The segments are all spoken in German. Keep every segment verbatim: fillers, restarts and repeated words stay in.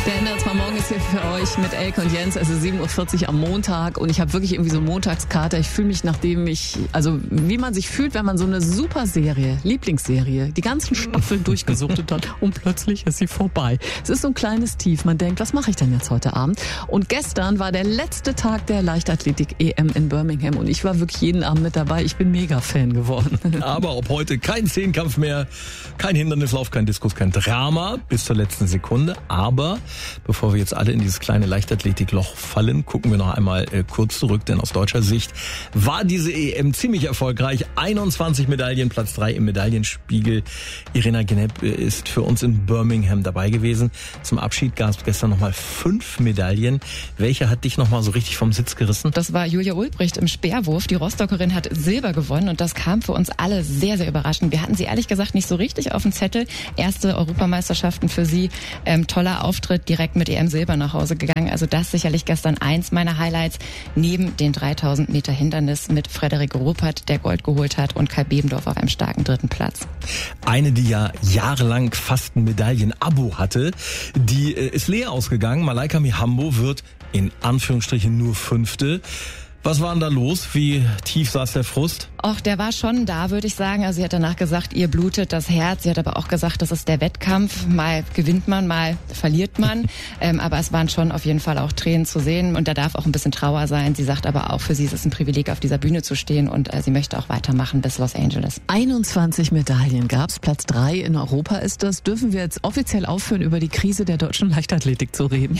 Der Änderungsmorgen ist hier für euch mit Elke und Jens, also sieben Uhr vierzig am Montag, und ich habe wirklich irgendwie so einen Montagskater. Ich fühle mich, nachdem ich, also wie man sich fühlt, wenn man so eine super Serie, Lieblingsserie, die ganzen Staffeln durchgesuchtet hat und plötzlich ist sie vorbei. Es ist so ein kleines Tief. Man denkt, was mache ich denn jetzt heute Abend? Und gestern war der letzte Tag der Leichtathletik-E M in Birmingham und ich war wirklich jeden Abend mit dabei. Ich bin mega Fan geworden. Aber ob heute kein Zehnkampf mehr, kein Hindernislauf, kein Diskus, kein Drama bis zur letzten Sekunde. Aber bevor wir jetzt alle in dieses kleine Leichtathletikloch fallen, gucken wir noch einmal äh, kurz zurück, denn aus deutscher Sicht war diese E M ziemlich erfolgreich. einundzwanzig Medaillen, Platz drei im Medaillenspiegel. Irina Genep ist für uns in Birmingham dabei gewesen. Zum Abschied gab es gestern nochmal fünf Medaillen. Welche hat dich nochmal so richtig vom Sitz gerissen? Das war Julia Ulbricht im Speerwurf. Die Rostockerin hat Silber gewonnen und das kam für uns alle sehr, sehr überraschend. Wir hatten sie ehrlich gesagt nicht so richtig auf dem Zettel. Erste Europameisterschaften für sie. Ähm, toller Auftritt, direkt mit E M-Silber nach Hause gegangen. Also das sicherlich gestern eins meiner Highlights. Neben den dreitausend Meter Hindernis mit Frederik Ruppert, der Gold geholt hat, und Kai Bebendorf auf einem starken dritten Platz. Eine, die ja jahrelang fast ein Medaillen-Abo hatte, die äh, ist leer ausgegangen. Malaika Mihambo wird in Anführungsstrichen nur Fünfte. Was war denn da los? Wie tief saß der Frust? Och, der war schon da, würde ich sagen. Also sie hat danach gesagt, ihr blutet das Herz. Sie hat aber auch gesagt, das ist der Wettkampf. Mal gewinnt man, mal verliert man. ähm, aber es waren schon auf jeden Fall auch Tränen zu sehen. Und da darf auch ein bisschen Trauer sein. Sie sagt aber auch, für sie ist es ein Privileg, auf dieser Bühne zu stehen. Und äh, sie möchte auch weitermachen bis Los Angeles. einundzwanzig Medaillen gab's, Platz drei in Europa ist das. Dürfen wir jetzt offiziell aufhören, über die Krise der deutschen Leichtathletik zu reden?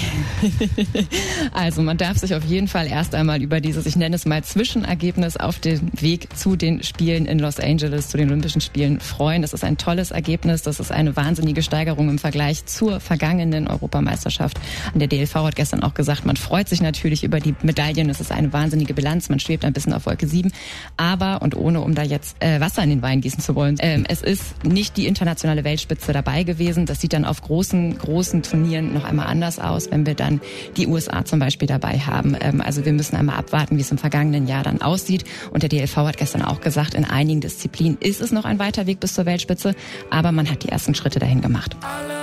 Also man darf sich auf jeden Fall erst einmal über dieses, ich nenne es mal Zwischenergebnis auf dem Weg zu den Spielen in Los Angeles, zu den Olympischen Spielen freuen. Das ist ein tolles Ergebnis. Das ist eine wahnsinnige Steigerung im Vergleich zur vergangenen Europameisterschaft. Und der D L V hat gestern auch gesagt, man freut sich natürlich über die Medaillen. Das ist eine wahnsinnige Bilanz. Man schwebt ein bisschen auf Wolke sieben. Aber, und ohne um da jetzt äh, Wasser in den Wein gießen zu wollen, ähm, es ist nicht die internationale Weltspitze dabei gewesen. Das sieht dann auf großen, großen Turnieren noch einmal anders aus, wenn wir dann die U S A zum Beispiel dabei haben. Ähm, also wir müssen einmal abwarten, wie es im vergangenen Jahr dann aussieht. Und der D L V hat gestern auch gesagt, in einigen Disziplinen ist es noch ein weiter Weg bis zur Weltspitze, aber man hat die ersten Schritte dahin gemacht.